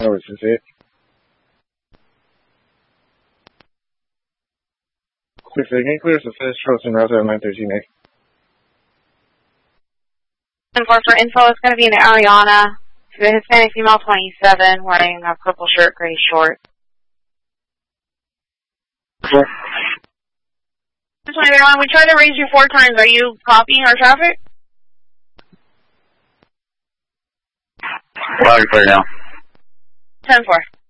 Oh, is this it? Quick second, clear success, Charleston Route 913A. And for info, it's going to be an Ariana, to a Hispanic female 27, wearing a purple shirt, gray short. Cool. 21, we tried to raise you 4 times. Are you copying our traffic? Flag right now. 10-4.